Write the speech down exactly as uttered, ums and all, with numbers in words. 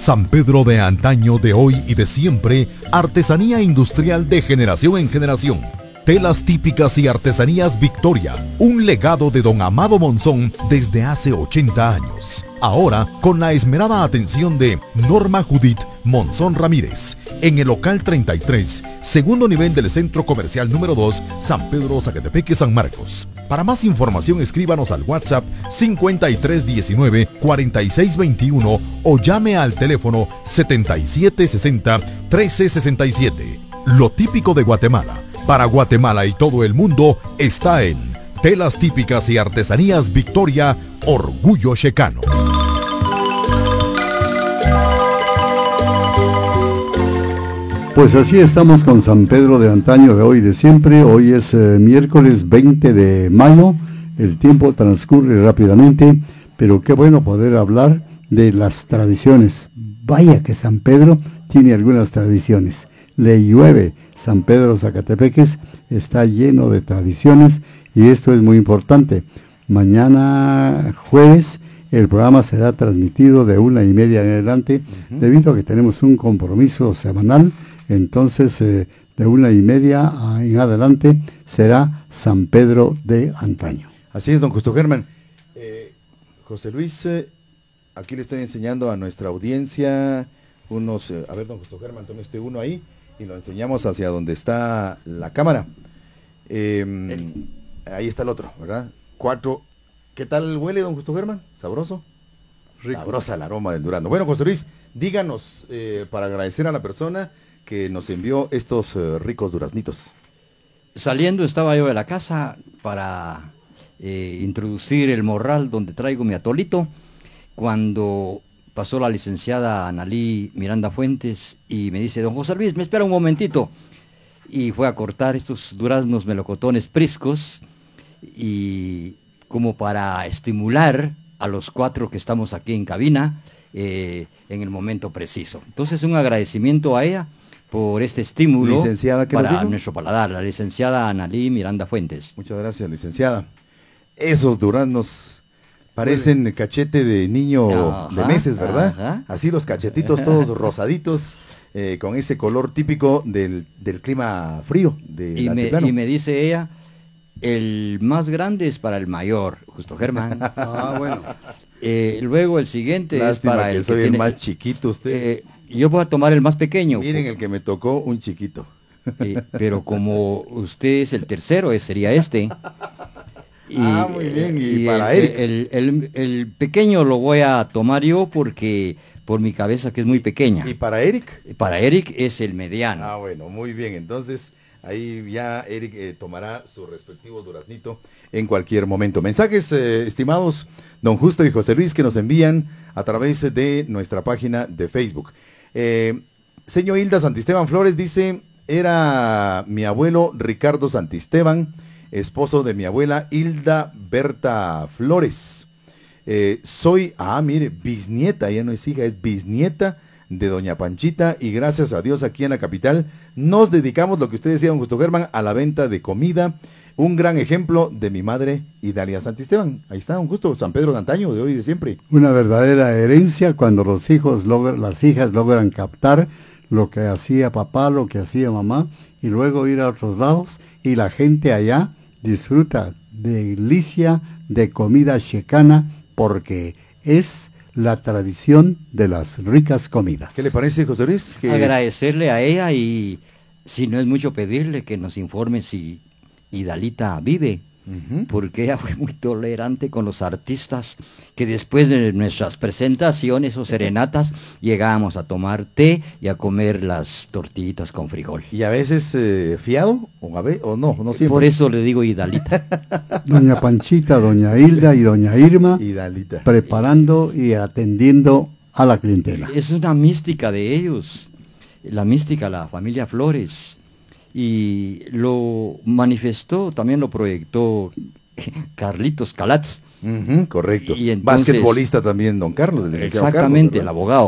San Pedro de antaño, de hoy y de siempre, artesanía industrial de generación en generación. Telas típicas y artesanías Victoria, un legado de don Amado Monzón desde hace ochenta años. Ahora, con la esmerada atención de Norma Judith Monzón Ramírez, en el local treinta y tres, segundo nivel del Centro Comercial número dos, San Pedro Zacatepeque, San Marcos. Para más información, escríbanos al WhatsApp cincuenta y tres diecinueve cuarenta y seis veintiuno o llame al teléfono setenta y siete sesenta trece sesenta y siete. Lo típico de Guatemala, para Guatemala y todo el mundo, está en Telas Típicas y Artesanías Victoria, Orgullo Checano. Pues así estamos con San Pedro de antaño, de hoy y de siempre. Hoy es eh, miércoles veinte de mayo, el tiempo transcurre rápidamente, pero qué bueno poder hablar de las tradiciones. Vaya que San Pedro tiene algunas tradiciones. Le llueve, San Pedro Zacatepeques está lleno de tradiciones y esto es muy importante. Mañana jueves el programa será transmitido de una y media en adelante, uh-huh. debido a que tenemos un compromiso semanal. Entonces, eh, de una y media en adelante será San Pedro de antaño. Así es, don Justo Germán. Eh, José Luis, eh, aquí le estoy enseñando a nuestra audiencia unos... Eh, a ver, don Justo Germán, tome este uno ahí y lo enseñamos hacia donde está la cámara. Eh, ahí está el otro, ¿verdad? Cuatro. ¿Qué tal huele, don Justo Germán? ¿Sabroso? Rico. Sabrosa el aroma del durazno. Bueno, José Luis, díganos, eh, para agradecer a la persona que nos envió estos uh, ricos duraznitos. Saliendo estaba yo de la casa para eh, introducir el morral donde traigo mi atolito, cuando pasó la licenciada Analí Miranda Fuentes y me dice: don José Luis, me espera un momentito. Y fue a cortar estos duraznos melocotones priscos, y como para estimular a los cuatro que estamos aquí en cabina eh, en el momento preciso. Entonces, un agradecimiento a ella por este estímulo licenciada, para nuestro paladar, la licenciada Analí Miranda Fuentes. Muchas gracias, licenciada. Esos duraznos parecen Huele. cachete de niño ajá, de meses, ¿verdad? Ajá. Así los cachetitos todos rosaditos, eh, con ese color típico del, del clima frío de y me, y me dice ella, el más grande es para el mayor, Justo Germán. Ah, bueno. Eh, luego el siguiente Lástima es para que el soy que el tiene, más chiquito usted. Eh, yo voy a tomar el más pequeño. Miren el que me tocó, un chiquito. Eh, pero como usted es el tercero, sería este. Y, ah, muy bien. Y, y para el, Eric. El, el, el, el pequeño lo voy a tomar yo porque por mi cabeza que es muy pequeña. ¿Y para Eric? Para Eric es el mediano. Ah, bueno, muy bien. Entonces, ahí ya Eric eh, tomará su respectivo duraznito en cualquier momento. Mensajes, eh, estimados don Justo y José Luis, que nos envían a través de nuestra página de Facebook. Eh, señor Hilda Santisteban Flores dice: era mi abuelo Ricardo Santisteban, esposo de mi abuela Hilda Berta Flores. Eh, soy, ah, mire, bisnieta, ya no es hija, es bisnieta de doña Panchita, y gracias a Dios aquí en la capital nos dedicamos, lo que usted decía, don Justo Germán, a la venta de comida. Un gran ejemplo de mi madre Idalia Santisteban. Ahí está, don Justo, San Pedro de antaño, de hoy y de siempre. Una verdadera herencia cuando los hijos logran, las hijas logran captar lo que hacía papá, lo que hacía mamá, y luego ir a otros lados, y la gente allá disfruta de delicia de comida checana, porque es la tradición de las ricas comidas. ¿Qué le parece, José Luis? Que... agradecerle a ella, y si no es mucho pedirle que nos informe si Idalita vive, uh-huh. porque ella fue muy tolerante con los artistas, que después de nuestras presentaciones o serenatas llegábamos a tomar té y a comer las tortillitas con frijol. ¿Y a veces eh, fiado? ¿O, a ver, o no? no siempre. Por eso le digo Idalita. Doña Panchita, doña Hilda y doña Irma, Idalita, preparando y atendiendo a la clientela. Es una mística de ellos, la mística, la familia Flores. Y lo manifestó, también lo proyectó Carlitos Calatz. Uh-huh, correcto. Y entonces, basquetbolista también, don Carlos. El exactamente, Carlos, el abogado.